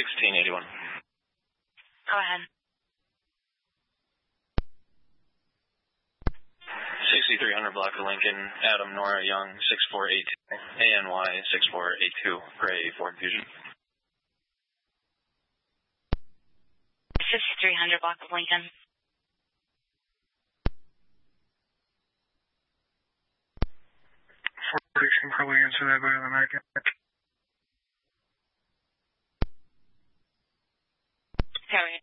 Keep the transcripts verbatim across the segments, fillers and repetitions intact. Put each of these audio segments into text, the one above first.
sixteen eighty-one. Go ahead. sixty-three hundred block of Lincoln, Adam Nora Young, six four eight two, A N Y six four eight two, Gray Ford Fusion. fifty-three hundred block of Lincoln. forty-two, probably answer that by the American. Copy.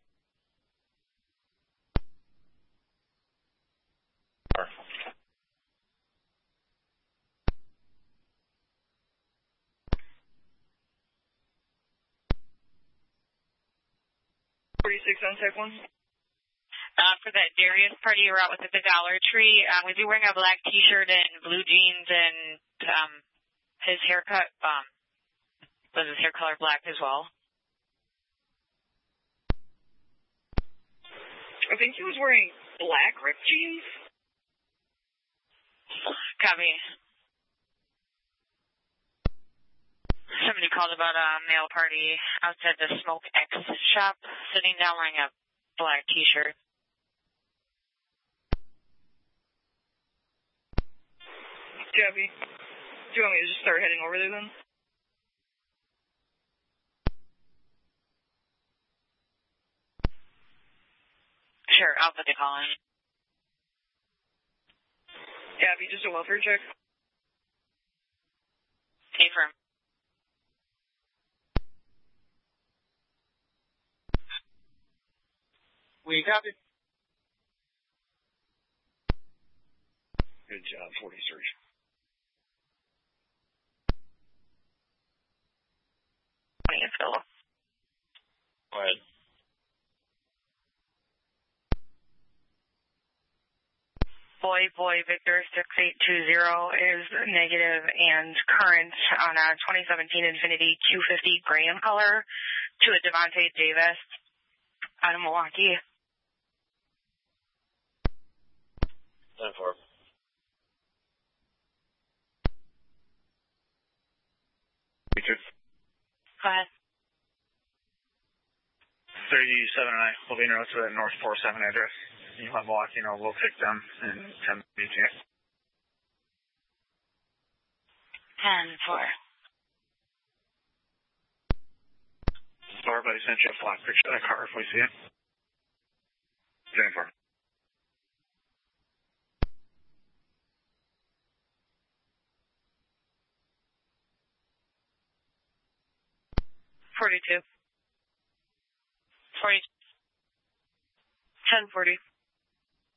forty-six on tech one. Uh, for that Darius party, we're out with the Dollar Tree. Um, was he wearing a black T-shirt and blue jeans, and um, his haircut um, was his hair color black as well? I think he was wearing black ripped jeans. Copy. Somebody called about a male party outside the Smoke X shop, sitting down wearing a black T-shirt. Gabby, do you want me to just start heading over there then? Sure, I'll put the call in. Gabby, just a welfare check. Affirm. We copy. Good job, forty-three. twentieth, Philip. Go ahead. Boy, boy, Victor six eight two zero is negative and current on a twenty seventeen Infiniti Q fifty gray in color to a Devontae Davis out of Milwaukee. ten four. Richard. Go ahead. thirty-seven and I, Bovina Road to that North four seven address. You let Milwaukee know, we'll pick them in ten B T. ten four. Sorry, buddy, sent you a flat picture of that car if we see it. ten four. forty-two. forty. ten forty.